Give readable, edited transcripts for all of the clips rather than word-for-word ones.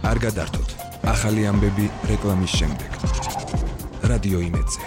არ გადართოთ. ახალი ამბები რეკლამის შემდეგ. რადიო იმედზე.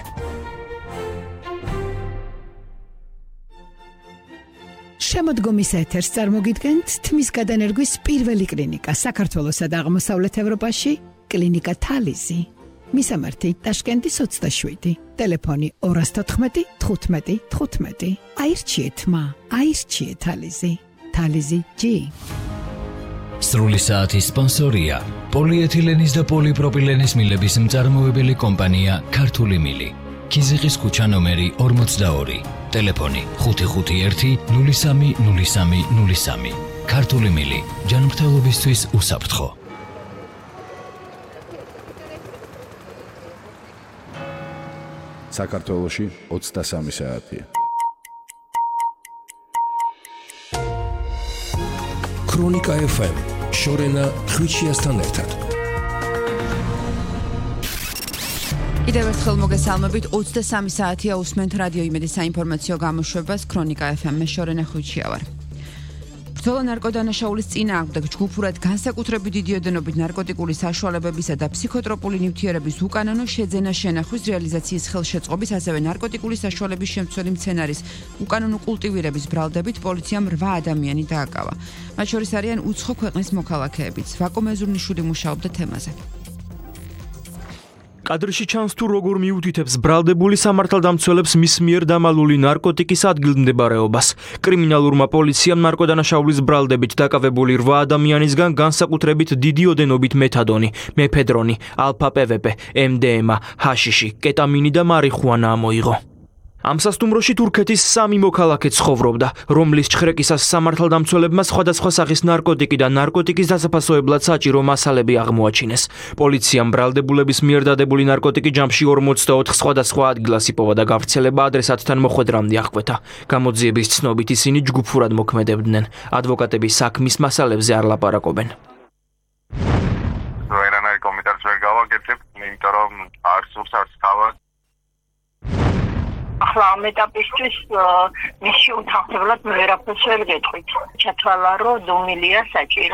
შემოდგომის ეთერს წარმოგიდგენთ თმის გადანერგვის პირველი კლინიკა საქართველოსა და აღმოსავლეთ ევროპაში, კლინიკა თალიზი. მისამართი ტაშკენტის 27, ტელეფონი 214 15 15. აირჩიეთ აირჩიეთ თალიზი. თალიზი G. სრული საათის სპონსორია პოლიეთილენის და პოლიპროპილენის მილების მწარმოებელი კომპანია ქართული მილი. ქიზიყის ქუჩა ნომერი 42, ტელეფონი 551 03 03 03. ქართული მილი, ჯანმრთელობისთვის უსაფრთხო. საქართველოში 23 საათია. ქრონიკა FM, შორენა ხვიჩიასთან ერთად. კიდევ ერთხელ მოგესალმებით, 23 საათია უსმენთ რადიო იმედის საინფორმაციო გამოშვებას ქრონიკა FM-ში შორენა ხვიჩია ვარ. ბრძოლა ნარკოდანაშაულის წინააღმდეგ ჯგუფურად განსაკუთრებით დიდი ოდენობით ნარკოტიკული საშუალებებისა და ფსიქოტროპული ნივთიერების უკანონო შეძენა შენახვის რეალიზაციის ხელშეწყობის, ასევე ნარკოტიკული საშუალების შემცველი მცენარის უკანონო კულტივირების ბრალდებით პოლიციამ 8 ადამიანი დააკავა. მათ შორის არიან უცხო ქვეყნის მოქალაქეებიც. ვაკო მეზურნიშვილი მუშაობდა თემაზე. კადრში ჩანს თუ როგორ მიუთითებს ბრალდებული სამართალდამცველებს მის მიერ დამალული ნარკოტიკის ადგილმდებარეობას. კრიმინალურმა პოლიციამ ნარკოდანაშაულის ბრალდებით დაკავებული 8 ადამიანისგან განსაკუთრებით დიდი ოდენობით მეთადონი, მეფედრონი, ალფა-პვპ, MDMA, ჰაშიში, კეტამინი და მარიხუანა ამოიღო. ამ სასტუმროში თურქეთის 3 მოქალაქე ცხოვრობდა, რომლის ჩხრეკისას სამართალდამცველებმა სხვადასხვა სახის ნარკოტიკი და ნარკოტიკის დასაფასოებლად საჭირო მასალები აღმოაჩინეს. პოლიციამ ბრალდებულების მიერ დადებული ნარკოტიკი ჯამში 44 სხვადასხვა ადგილას იპოვა და გავრცელება ადრესატთან მოხვედრამდე აღკვეთა. გამოძიების ცნობით ისინი ჯგუფურად მოქმედებდნენ. ადვოკატები საქმის მასალებზე არ ლაპარაკობენ. ვერანაირ კომენტარს ვერ გავაკეთებ, იმიტომ რომ არ სურს არც თავად. ახლა ამ ეტაპისთვის მისი უთანხმოებლად ვერაფერს ვერ გეტყვით. ჩათვალა რომ დუმილია საჭირო.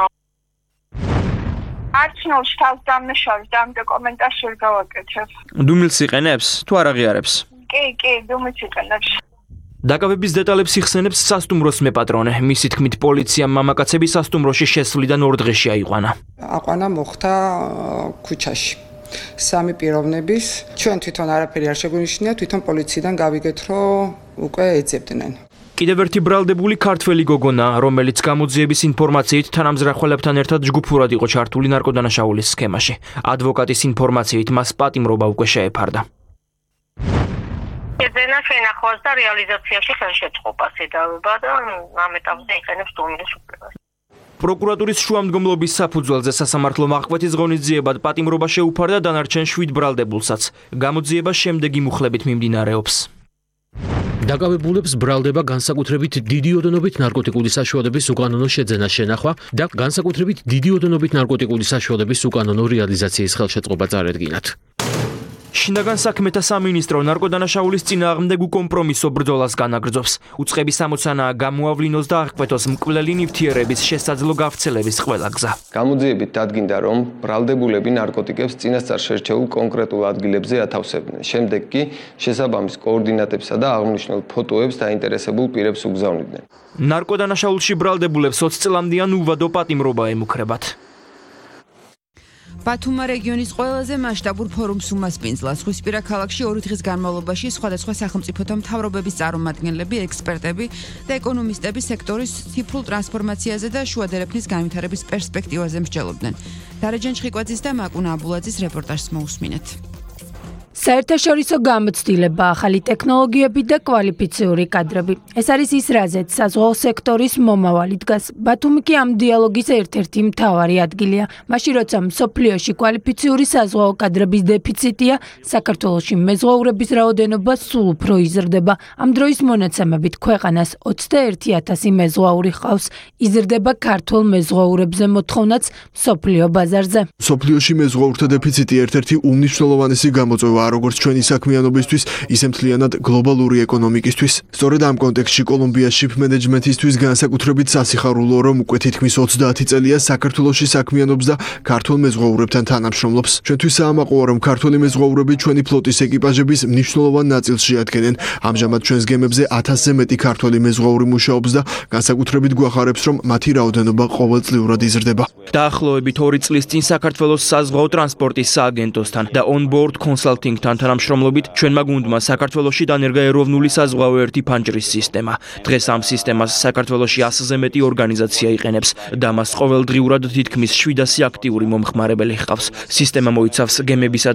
არც ნულს თავს დამნაშავეს და ამ კომენტარს ვერ გავაკეთებ. დუმილს იყენებს თუ არ აღიარებს? კი, დუმილს იყენებს. დაკავების დეტალებს იხსენებს სასტუმროს მეპატრონე. მისი თქმით, პოლიციამ მამაკაცები სასტუმროში შესვლიდან 2 დღეში აიყვანა. აყვანა მოხდა ქუჩაში. 3 პიროვნების, ჩვენ თვითონ არაფერი არ შეგვინიშნა, თვითონ პოლიციიდან გავიგეთ, რომ უკვე ეძებდნენ. კიდევ ერთი ბრალდებული ქართველი გოგონა, რომელიც გამოძიების ინფორმაციით თანამზრახველებთან ერთად ჯგუფურად იყო ჩართული ნარკოდანაშაულის სქემაში. ადვოკატის ინფორმაციით მას პატიმრობა უკვე შეეფარდა. შეძენა შენახვას და რეალიზაციაში ხელშეწყობას ედავება და ამ ეტაპზე იყენებს დუმილის უფლებას. პროკურატურის შუამდგომლობის საფუძველზე სასამართლომ აღკვეთის ღონისძიებად პატიმრობა შეუფარდა დანარჩენ 7 ბრალდებულსაც. გამოძიება შემდეგი მუხლებით მიმდინარეობს. დაკავებულებს ბრალდება განსაკუთრებით დიდი ოდენობით ნარკოტიკული საშუალების უკანონო შეძენა შენახვა და განსაკუთრებით დიდი ოდენობით ნარკოტიკული საშუალების უკანონო რეალიზაციის ხელშეწყობა წარადგინათ. შინაგან საქმეთა სამინისტრო ნარკოდანაშაულის წინააღმდეგ უკომპრომისო ბრძოლას განაგრძობს. უწყების ამოცანაა გამოავლინოს და აღკვეთოს მკვლელი ნივთიერების შესაძლო გავრცელების ყველა გზა. გამოძიებით დადგინდა, რომ ბრალდებულები ნარკოტიკებს წინასწარ შერჩეულ კონკრეტულ ადგილებზე ათავსებდნენ. შემდეგ კი შესაბამის კოორდინატებსა და აღნიშნულ ფოტოებს დაინტერესებულ პირებს უგზავნიდნენ. ნარკოდანაშაულში ბრალდებულებს 20 წლამდიან უვადო პატიმრობა ემუქრებათ. ბათუმა რეგიონის ყველაზე მასშტაბურ ფორუმს უმასპინძლა. ზღვისპირა ქალაქში 2 დღის განმავლობაში სხვადასხვა სახელმწიფოთა მთავრობების წარმომადგენლები, ექსპერტები და ეკონომისტები სექტორის ციფრულ ტრანსფორმაციაზე და შუადერეფნის განვითარების პერსპექტივაზე მსჯელობდნენ. დარეჯან ჩხიკვაძის და მაკუნა აბულაძის რეპორტაჟს მოусმინეთ. საერთაშორისო გამოცდილება, ახალი ტექნოლოგიები და კვალიფიციური კადრები. ეს არის ის, რაზეც საზღვაო სექტორის მომავალი დგას. ბათუმი კი ამ დიალოგის ერთ-ერთი მთავარი ადგილია. მაშინ როცა მსოფლიოში კვალიფიციური საზღვაო კადრების დეფიციტია, საქართველოში მეზღვაურების რაოდენობა სულ უფრო იზრდება. ამ დროის მონაცემებით ქვეყანას 21,000 მეზღვაური ჰყავს. იზრდება ქართულ მეზღვაურებზე მოთხოვნაც მსოფლიო ბაზარზე. მსოფლიოში მეზღვაურთა დეფიციტი ერთ-ერთი უმნიშვნელოვანესი გამოწვევა როგორც ჩვენი საქმიანობისთვის, ისე მთლიანად გლობალური ეკონომიკისთვის. სწორედ ამ კონტექსტში კოლუმბია შიფ მენეჯმენტისთვის განსაკუთრებით სასიხარულოა, რომ უკვე თითქმის 30 წელია საქართველოში საქმიანობს და ქართულ მეზღვაურებთან თანამშრომლობს. ჩვენთვის საამაყოა, რომ ქართული მეზღვაურები ჩვენი ფლოტის ეკიპაჟების მნიშვნელოვან ნაწილს შეადგენენ. ამჟამად ჩვენს გემებზე 1000-ზე მეტი ქართული მეზღვაური მუშაობს და განსაკუთრებით გვახარებს, რომ მათი რაოდენობა ყოველწლიურად იზრდება. დაახლოებით 2 წლის წინ საქართველოს საზღვაო ტრანსპორტის სააგენტოსთან და on-board consulting-თან თანამშრომლობით ჩვენმა გუნდმა საქართველოში დანერგა ეროვნული საზღვაო ერთი ფანჯრის სისტემა. დღეს ამ სისტემას საქართველოში 100-ზე მეტი ორგანიზაცია იყენებს და მას ყოველდღიურად თითქმის 700 აქტიური მომხმარებელი ჰყავს. სისტემა მოიცავს გემებისა